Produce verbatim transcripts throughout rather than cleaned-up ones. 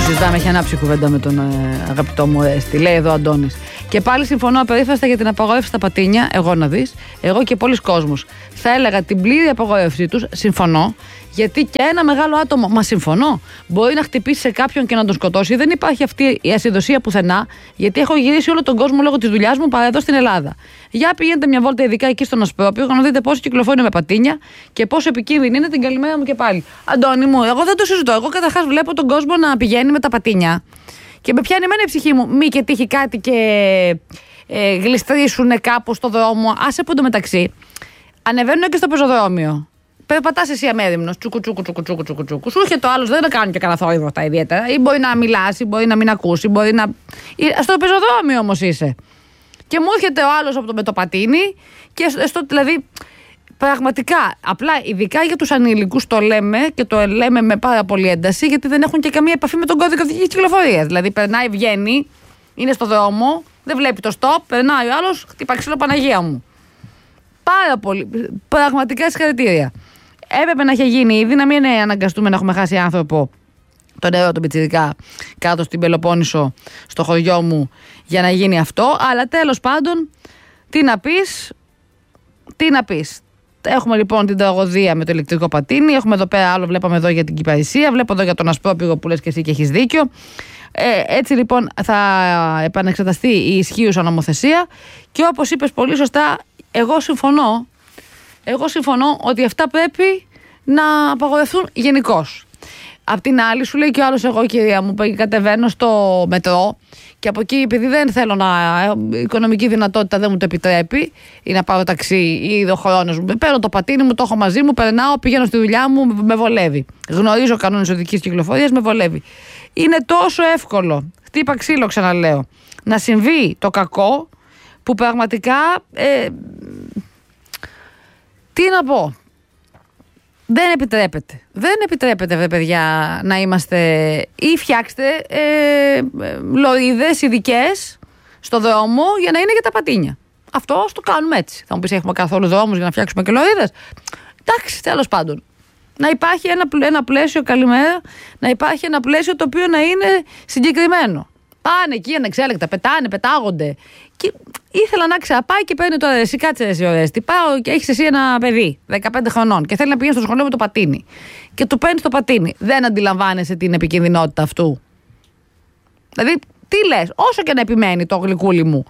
συζητάμε, έχει ανάψει κουβέντα με τον ε, αγαπητό μου Έστη. Λέει εδώ ο Αντώνης. Και πάλι συμφωνώ απερίφραστα για την απαγόρευση στα πατίνια. Εγώ να δεις, εγώ και πολλοί κόσμος. Θα έλεγα την πλήρη απαγόρευσή τους. Συμφωνώ. Γιατί και ένα μεγάλο άτομο, μα συμφωνώ, μπορεί να χτυπήσει σε κάποιον και να τον σκοτώσει. Δεν υπάρχει αυτή η ασυδοσία πουθενά, γιατί έχω γυρίσει όλο τον κόσμο λόγω της δουλειάς μου παρά εδώ στην Ελλάδα. Για πηγαίνετε μια βόλτα, ειδικά εκεί στον Ασπρόπιο, να δείτε πόσο κυκλοφορεί με πατίνια και πόσο επικίνδυνη είναι. Την καλημέρα μου και πάλι. Αντώνη μου, εγώ δεν το συζητώ. Εγώ καταρχάς βλέπω τον κόσμο να πηγαίνει με τα πατίνια και με πιάνει εμένα η ψυχή μου. Μη και τύχει κάτι και ε, γλιστρήσουν κάπου στο δρόμο. Άσε που εντωμεταξύ ανεβαίνουν και στο πεζοδρόμιο. Περπατάς εσύ αμέριμνος, τσούκου τσούκου τσούκου τσούκου τσούκου τσούκου. Σου έρχεται ο άλλος, δεν κάνουν και κανένα θόρυβο αυτά ιδιαίτερα. Ή μπορεί να μιλάς, ή μπορεί να μην ακούσει, μπορεί να. Στο πεζοδρόμιο όμως είσαι. Και μου έρχεται ο άλλος από το, με το πατίνι, και στο, δηλαδή. Πραγματικά, απλά ειδικά για τους ανήλικους το λέμε και το λέμε με πάρα πολύ ένταση, γιατί δεν έχουν και καμία επαφή με τον κώδικα οδικής κυκλοφορίας. Δηλαδή, περνάει, βγαίνει, είναι στο δρόμο, δεν βλέπει το stop, περνάει ο άλλος, χτυπά ξύλο Παναγία μου. Πάρα πολύ. Πραγματικά συγχαρητήρια. Έπρεπε να είχε γίνει ήδη, να μην αναγκαστούμε να έχουμε χάσει άνθρωπο, το νερό, τον πιτσιρικά, κάτω στην Πελοπόννησο, στο χωριό μου, για να γίνει αυτό. Αλλά τέλος πάντων, τι να πεις, τι να πεις. Έχουμε λοιπόν την τραγωδία με το ηλεκτρικό πατίνι. Έχουμε εδώ πέρα άλλο, βλέπαμε εδώ για την Κυπαρισία. Βλέπω εδώ για τον Ασπρόπυργο που λες και εσύ και έχεις δίκιο. Ε, έτσι λοιπόν θα επανεξεταστεί η ισχύουσα νομοθεσία. Και όπως είπες πολύ σωστά, εγώ συμφωνώ. Εγώ συμφωνώ ότι αυτά πρέπει να απαγορευτούν γενικώς. Απ' την άλλη, σου λέει και ο άλλος, εγώ κυρία μου, κατεβαίνω στο μετρό και από εκεί, επειδή δεν θέλω να. Η οικονομική δυνατότητα δεν μου το επιτρέπει, ή να πάρω ταξί ή ο χρόνος μου. Παίρνω το πατίνι μου, το έχω μαζί μου, περνάω, πηγαίνω στη δουλειά μου, με βολεύει. Γνωρίζω κανόνες οδικής κυκλοφορίας, με βολεύει. Είναι τόσο εύκολο, χτύπα ξύλο, ξαναλέω, να συμβεί το κακό που πραγματικά. Ε, τι να πω. Δεν επιτρέπεται. Δεν επιτρέπεται, βρε παιδιά, να είμαστε. Ή φτιάξτε ε, λωρίδες ειδικές στο δρόμο για να είναι για τα πατίνια. Αυτό το κάνουμε έτσι. Θα μου πεις, έχουμε καθόλου δρόμους για να φτιάξουμε και λωρίδες. Εντάξει, τέλος πάντων. Να υπάρχει ένα, ένα πλαίσιο, καλημέρα, να υπάρχει ένα πλαίσιο το οποίο να είναι συγκεκριμένο. Πάνε εκεί ανεξέλεκτα, πετάνε, πετάγονται. Και ήθελα να ξέρω, πάει και παίρνει τώρα εσύ, κάτσε εσύ ωραία. Τι πάω και έχεις εσύ ένα παιδί δεκαπέντε χρονών και θέλει να πηγαίνει στο σχολείο με το πατίνι. Και του παίρνει το πατίνι. Δεν αντιλαμβάνεσαι την επικινδυνότητα αυτού. Δηλαδή, τι λες, όσο και να επιμένει το γλυκούλι μου.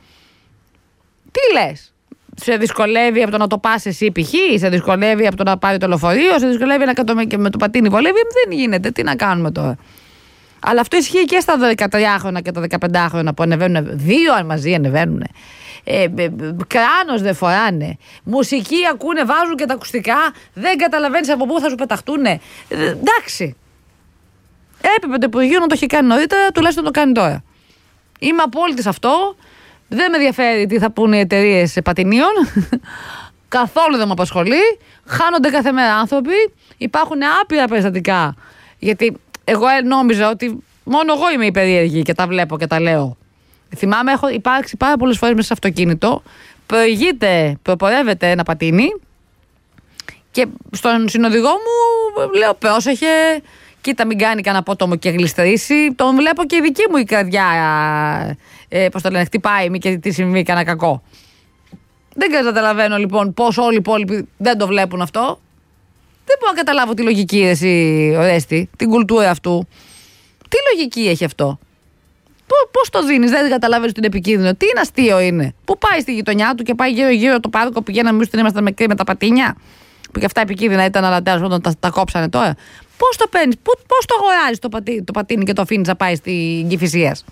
Τι λες, σε δυσκολεύει από το να το πας εσύ π.χ., σε δυσκολεύει από το να πάρει το λεωφορείο, σε δυσκολεύει να κάτω και με το πατίνι βολεύει. Δεν γίνεται, τι να κάνουμε τώρα. Αλλά αυτό ισχύει και στα δεκατριάχρονα και τα δεκαπεντάχρονα που ανεβαίνουν. Δύο μαζί ανεβαίνουν. Ε, ε, κράνος δεν φοράνε. Μουσική ακούνε, βάζουν και τα ακουστικά. Δεν καταλαβαίνεις από πού θα σου πεταχτούν. Ε, εντάξει. Έπρεπε το Υπουργείο να το έχει κάνει νωρίτερα, τουλάχιστον το κάνει τώρα. Είμαι απόλυτη σε αυτό. Δεν με ενδιαφέρει τι θα πούνε οι εταιρείες πατινίων. Καθόλου δεν με απασχολεί. Χάνονται κάθε μέρα άνθρωποι. Υπάρχουν άπειρα περιστατικά. Γιατί. Εγώ νόμιζα ότι μόνο εγώ είμαι η περίεργη και τα βλέπω και τα λέω. Θυμάμαι, έχω υπάρξει πάρα πολλές φορές μέσα σε αυτοκίνητο. Προηγείται, προπορεύεται ένα πατίνι και στον συνοδηγό μου λέω πρόσεχε, κοίτα μην κάνει κανένα απότομο και γλιστρήσει. Τον βλέπω και η δική μου η καρδιά, ε, πώς το λένε, χτυπάει μη και τι συμβεί, κανένα κακό. Δεν καταλαβαίνω λοιπόν πώς όλοι οι υπόλοιποι δεν το βλέπουν αυτό. Δεν μπορώ να καταλάβω τη λογική, εσύ, Ορέστη, την κουλτούρα αυτού. Τι λογική έχει αυτό. Πώς το δίνεις, δεν καταλαβαίνεις ότι είναι επικίνδυνο. Τι είναι αστείο είναι. Πού πάει στη γειτονιά του και πάει γύρω-γύρω το πάρκο, πηγαίναμε εμείς όταν ήμασταν μικροί με τα πατίνια. Που και αυτά επικίνδυνα ήταν, αλλά τέλος πάντων τα, τα κόψανε τώρα. Πώς το παίρνεις, πώς το αγοράζεις το, πατί, το πατίνι και το αφήνεις να πάει στην Κηφισίας.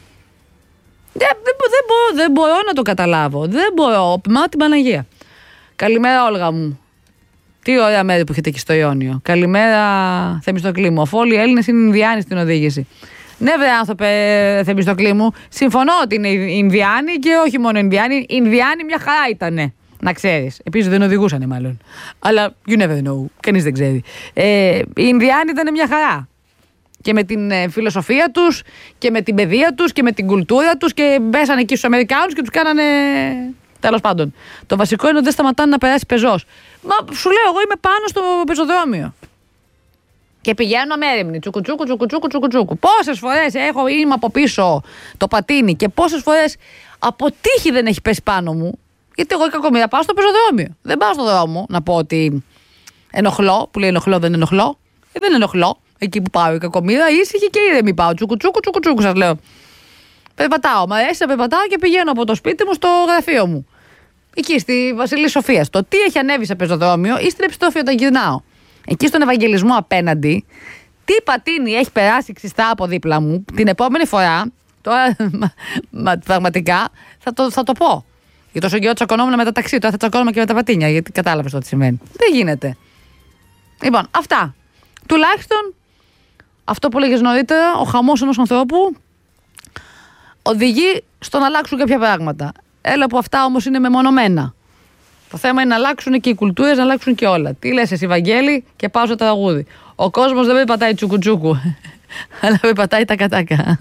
Δεν, δεν, δεν, μπορώ, δεν μπορώ να το καταλάβω. Δεν μπορώ. Μα την Παναγία. Καλημέρα, Όλγα μου. Τι ωραία μέρη που έχετε εκεί στο Ιόνιο. Καλημέρα, Θεμιστοκλή μου. Αφού όλοι οι Έλληνες είναι Ινδιάνοι στην οδήγηση. Ναι, βρε άνθρωπε, Θεμιστοκλή μου. Συμφωνώ ότι είναι Ινδιάνοι και όχι μόνο Ινδιάνοι. Οι Ινδιάνοι μια χαρά ήτανε. Να ξέρεις. Επίσης δεν οδηγούσανε μάλλον. Αλλά you never know. Κανείς δεν ξέρει. Ε, οι Ινδιάνοι ήταν μια χαρά. Και με την ε, φιλοσοφία τους και με την παιδεία τους και με την κουλτούρα τους και μπέσανε εκεί στους Αμερικάνους και τους κάνανε. Τέλος πάντων. Το βασικό είναι ότι δεν σταματάνε να περάσει πεζός. Μα σου λέω, εγώ είμαι πάνω στο πεζοδρόμιο. Και πηγαίνω αμέριμνη. Τσουκουτσούκου, τσουκουτσούκου, τσουκουτσούκου. Πόσες φορές έχω είμαι από πίσω το πατίνι και πόσες φορές από τύχη δεν έχει πέσει πάνω μου. Γιατί εγώ η κακομοίρα πάω στο πεζοδρόμιο. Δεν πάω στο δρόμο να πω ότι ενοχλώ, που λέει ενοχλώ, δεν ενοχλώ. Ε, δεν ενοχλώ. Εκεί που πάω η κακομοίρα, ήσυχη και ήρεμη πάω. Τσουκουτσούκου, τσουκουτσούκου, σας λέω. Περπατάω. Μ' αρέσει να περπατάω και πηγαίνω από το σπίτι μου στο γραφείο μου. Εκεί στη Βασιλή Σοφίας. Το τι έχει ανέβει σε πεζοδρόμιο ή στην επιστροφή όταν γυρνάω. Εκεί στον Ευαγγελισμό απέναντι, τι πατίνι έχει περάσει ξιστά από δίπλα μου, την επόμενη φορά, τώρα μα, πραγματικά θα το, θα το πω. Για τόσο καιρό τσακωνόμουν με τα ταξί, τώρα θα τσακώνομαι και με τα πατίνια, γιατί κατάλαβες το τι σημαίνει. Δεν γίνεται. Λοιπόν, αυτά. Τουλάχιστον, αυτό που λέγες νωρίτερα, ο χαμός ενός ανθρώπου οδηγεί στο να αλλάξουν κάποια πράγματα. Έλα που αυτά όμως είναι μεμονωμένα. Το θέμα είναι να αλλάξουν και οι κουλτούρες, να αλλάξουν και όλα. Τι λες εσύ, Βαγγέλη, και πάω στο τραγούδι. Ο κόσμος δεν περπατάει τσουκουτσούκου, αλλά περπατάει τα κατάκα.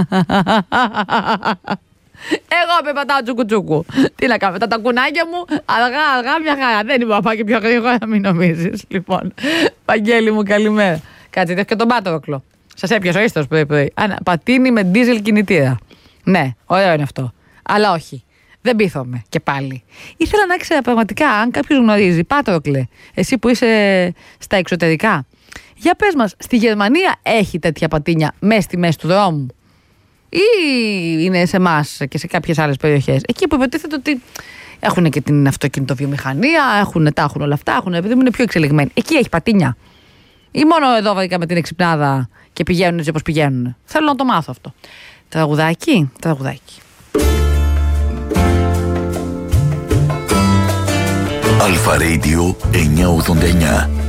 Εγώ περπατάω τσουκουτσούκου. Τι να κάνω, τα τακουνάκια μου, αργά, αργά, μια χαρά. Δεν είμαι πάω και πιο γρήγορα, μην νομίζεις. Λοιπόν, Βαγγέλη μου, καλημέρα. Κάτσε, έχω και τον Πάτροκλο. Σας έπιασε ο ίστος πρωί-πρωί. Πατίνι με ντίζελ κινητήρα. Ναι, ωραίο είναι αυτό. Αλλά όχι. Δεν πείθομαι και πάλι. Ήθελα να ξέρω πραγματικά αν κάποιος γνωρίζει. Πάτροκλε, εσύ που είσαι στα εξωτερικά. Για πες μας, στη Γερμανία έχει τέτοια πατίνια μέσα στη μέση του δρόμου? Ή είναι σε εμάς και σε κάποιες άλλες περιοχές? Εκεί που υποτίθεται ότι έχουν και την αυτοκινητοβιομηχανία, έχουν, τα έχουν όλα αυτά, έχουν, επειδή είναι πιο εξελιγμένοι. Εκεί έχει πατίνια? Ή μόνο εδώ βρήκα με την εξυπνάδα και πηγαίνουν έτσι όπως πηγαίνουν? Θέλω να το μάθω αυτό. Τραγουδάκι, τραγουδάκι. Αλφα Radio εννιακόσια ογδόντα εννιά.